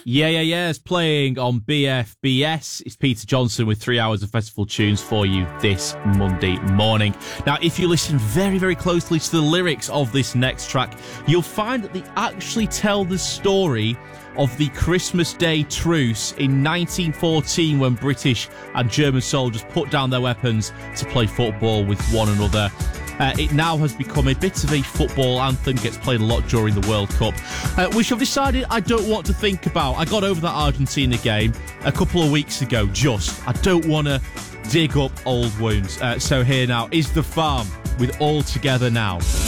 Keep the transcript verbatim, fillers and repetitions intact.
Yeah, yeah, yeah. It's playing on B F B S. It's Peter Johnson with three hours of festival tunes for you this Monday morning. Now, if you listen very, very closely to the lyrics of this next track, you'll find that they actually tell the story of the Christmas Day truce in nineteen fourteen when British and German soldiers put down their weapons to play football with one another. Uh, it now has become a bit of a football anthem, gets played a lot during the World Cup, uh, which I've decided I don't want to think about. I got over that Argentina game a couple of weeks ago, just. I don't want to dig up old wounds. Uh, so here now is The Farm with All Together Now.